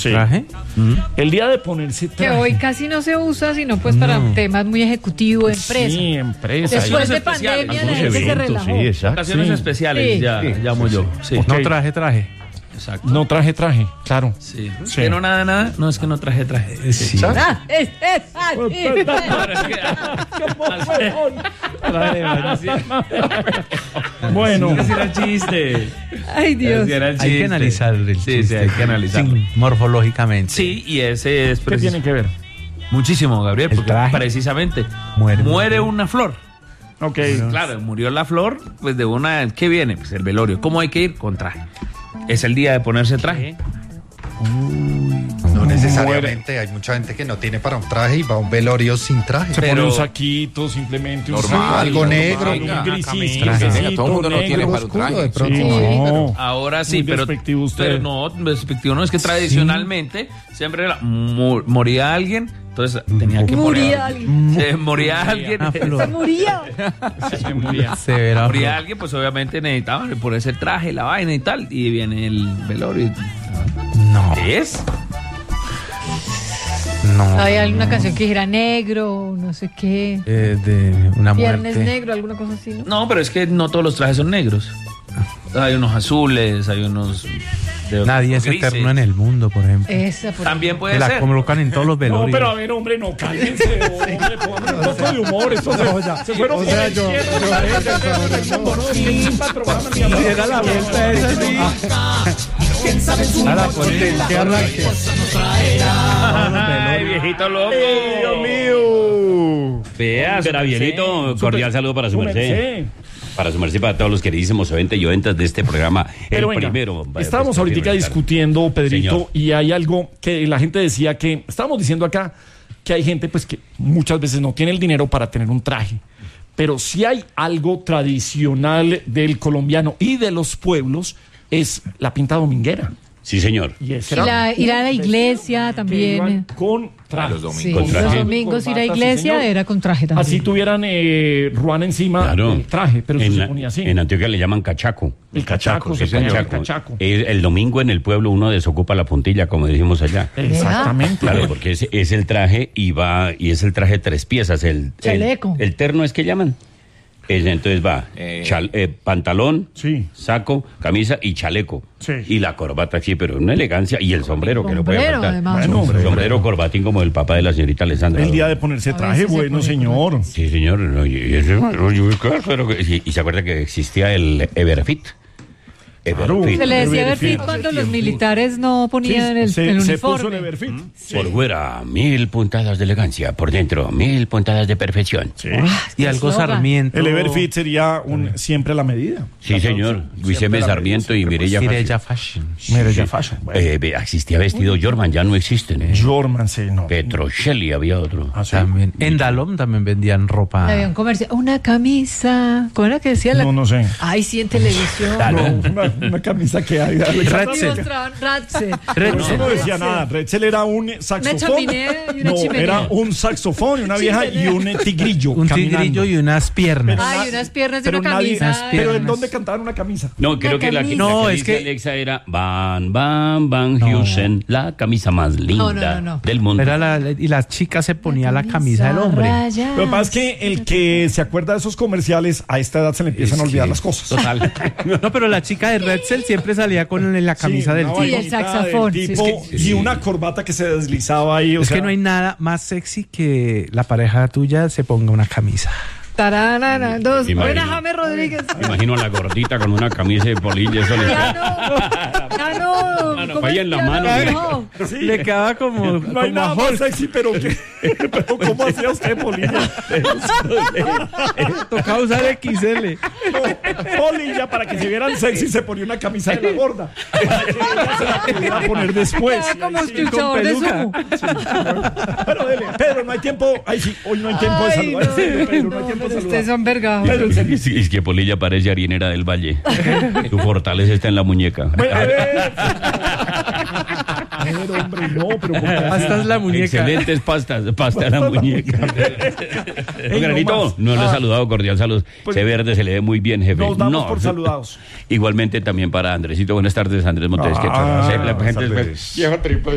Sí. ¿Traje? El día de ponerse traje. Que hoy casi no se usa, sino pues para temas muy ejecutivos, empresa. Sí, empresa. Después de especiales, pandemia, la algunos gente se eventos, relajó. sí, exacto. Ocasiones Sí. especiales, Sí. ya llamo yo. Sí. Ok. No traje. Exacto. No traje, claro. Sí. Sí. ¿Que no nada? No, es que no traje. Sí. Ah, es así. Bueno, Ese era el chiste. Ay, Dios. Ese era el Hay que chiste. analizar el Sí, chiste. sí, hay que analizarlo. Sí, morfológicamente. Sí, y ese es ¿qué tiene que ver? muchísimo, Gabriel, El porque traje. precisamente Muere. muere una flor. Ok. Claro, murió la flor, pues de una... ¿Qué viene? Pues el velorio. ¿Cómo hay que ir? Con traje. Es el día de ponerse traje. No necesariamente, hay mucha gente que no tiene para un traje y va a un velorio sin traje. Se pone Pero- un saquito, simplemente un Normal, saco, algo negro, un venga, grisito, camisa. grisito, Todo el mundo no tiene negro. para un traje. Oscuro de pronto. Sí, Sí, no. Ahora sí, Muy pero despectivo usted. pero no, despectivo no, es que tradicionalmente siempre moría alguien, entonces tenía que Moría morir. alguien. Moría alguien. Una flor. Se moría. Se moría. Severa Moría flor. alguien, pues obviamente necesitaban ponerse el traje, la vaina y tal, y viene el velorio. No, ¿Es? no. Había alguna canción que dijera negro, no sé qué. De una Viernes muerte. negro, alguna cosa así, ¿no? No, pero es que no todos los trajes son negros. Hay unos azules, hay unos... Nadie es grises. eterno en el mundo, por ejemplo. Esa, por También Que puede la ser. colocan en todos los No, velorios. pero a ver, hombre, no, cállense, hombre, pongan un poco de humor. Esto se fueron o sea, por el yo- cielo, yo- no, es que chimba el programa, mi amor. Era la vuelta esa, sí. Ahora potencia arranque. Ay, viejito loco. Dios mío. Vea, Gabrielito, cordial saludo para su merced. Para su merced y para todos los queridísimos oyentes y oyentas de este programa. Pero el venga, primero. estábamos pues, ahorita primero, discutiendo, Pedrito, Señor. y hay algo que la gente decía que, estábamos diciendo acá que hay gente pues que muchas veces no tiene el dinero para tener un traje, pero si hay algo tradicional del colombiano y de los pueblos, es la pinta dominguera. Sí, señor. Y ese Y era ir a la un iglesia que también. iban con traje. Los domingos. Sí, Con los traje. domingos ir a Corbata, sí, iglesia señor. era con traje también. Así tuvieran Ruana encima Claro. del traje, pero en, se la- ponía así. en Antioquia le llaman cachaco. El cachaco, Sí, se ponía señor. el cachaco. El domingo en el pueblo uno desocupa la puntilla, como decimos allá. Exactamente. Claro, porque es el traje y es el traje 3 piezas. Chaleco. El terno es que llaman. Entonces va pantalón, Sí. saco, camisa y chaleco. Sí. Y la corbata, sí, pero una elegancia. Y el sombrero, que no puede Sombrero, faltar. además. Bueno, Sombrero, corbatín como el papá de la señorita Alessandra. El día de ponerse A traje, veces se bueno, pone señor. Sí, señor. No, y se acuerda que existía el Everfit. Claro. Everfit. Se le decía Everfit Everfit cuando los militares no ponían el se puso el uniforme. Everfit. Por fuera, 1000 puntadas de elegancia. Por dentro, 1000 puntadas de perfección. Sí. Y algo eslogan. Sarmiento. El Everfit sería siempre a la medida. Sí, señor. Luis M. Sarmiento y Mireya Mireya Fashion. Fashion. Mira, ya fashion. Bueno, Existía vestido Jorman, ya no existen. Jorman, sí, no. Petrocelli había otro. Ah, sí. También. En Dalom también vendían ropa. Había un comercial, una camisa. ¿Cómo era que decía la? No sé. Ay, sí, en televisión. No, una camisa que hay. Y Ratzel. mostraban Ratzel. Pero eso no decía nada. Retzel era un saxofón. chimenea y una No, chimenea. era un saxofón y una vieja y un tigrillo. Un caminando. tigrillo y unas piernas. Ay, unas piernas de Pero una nadie- camisa. Pero ¿en piernas. dónde cantaban una camisa? No, creo que la camisa. No, que es dice que- Alexa era Van Heusen, la camisa más linda no. del mundo. Y la chica se ponía la camisa del hombre. rayas. Lo que pasa es que el que se acuerda de esos comerciales, a esta edad se le empiezan a olvidar las cosas. Total. No, pero la chica de Retzel siempre salía con la camisa del una tipo. Sí, el vainita saxofón, del sí, tipo, es y una corbata que se deslizaba ahí. O Es sea, que no hay nada más sexy que la pareja tuya se ponga una camisa. Taranana, dos. Imagino. Buena, James Rodríguez. Me imagino a la gordita con una camisa de polilla. Eso le... Ya no. Mano, ¿Cómo vaya es en la que mano, no? sí, Le quedaba como, no hay como nada a más Hulk. sexy, pero ¿cómo hacía usted, Polilla? Tocaba usar XL. Polilla, para que se vieran sexy, se ponía una camisa de la gorda. Para que ella se la pudiera poner después. Queda como Ahí sí. escuchador de peluca. sumo. Pero dele, Pedro, no hay tiempo. Ay, sí, hoy no hay tiempo de Ay, saludar. En serio, Pedro, no hay no, tiempo de pero saludar. ustedes son vergados. Pedro, en serio. Es que Polilla parece harinera del valle. Su fortaleza está en la muñeca. Bueno, a ver, hombre, no, pero ¿cómo Hasta es la muñeca. Excelentes pasta en la muñeca. Ey, Granito, no más. no le he saludado, cordial saludos. Pues- Se verde, se le ve muy bien, jefe. Nos damos No. por saludados. Igualmente también para Andresito. Buenas tardes, Andrés Montes. Ah, La gente buenas tardes.